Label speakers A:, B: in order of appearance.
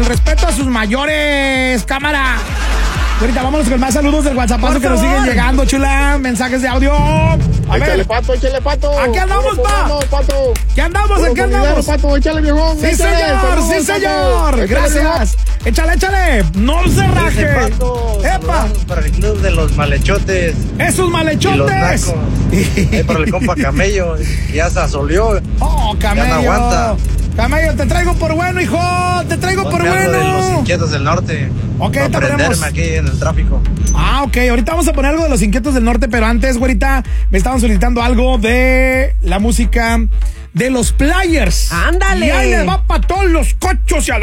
A: respeto a sus mayores, cámara. Ahorita vámonos con más saludos del WhatsAppazo que nos siguen llegando, chula. Mensajes de audio.
B: Échale, Pato, échale, Pato.
A: Aquí andamos,
B: Pato.
A: ¿Qué andamos? ¿En qué andamos?
B: Pato, échale, viejón.
A: Sí, señor. Gracias. Échale. No se raje. ¡Epa!
C: Para el club de los malhechotes.
A: ¡Esos malhechotes!
C: Y los nacos. Ahí para el compa Camello. Ya se asoleó.
A: ¡Oh, Camello!
C: Ya no aguanta.
A: Camello, te traigo por bueno, hijo. Te traigo por bueno.
C: De los Inquietos del Norte.
A: Ok,
C: para prenderme aquí en el tráfico.
A: Ok. Ahorita vamos a poner algo de los Inquietos del Norte, pero antes, güerita, me estaban solicitando algo de la música de los Players.
D: ¡Ándale!
A: Y ahí les va para todos los cochos y a